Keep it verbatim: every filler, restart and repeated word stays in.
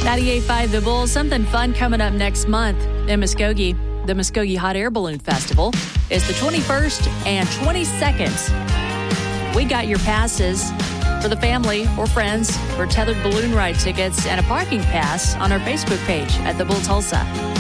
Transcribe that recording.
ninety-eight point five The Bull, something fun coming up next month in Muskogee. The Muskogee Hot Air Balloon Festival is the twenty-first and twenty-second. We got your passes for the family or friends for tethered balloon ride tickets and a parking pass on our Facebook page at The Bull Tulsa.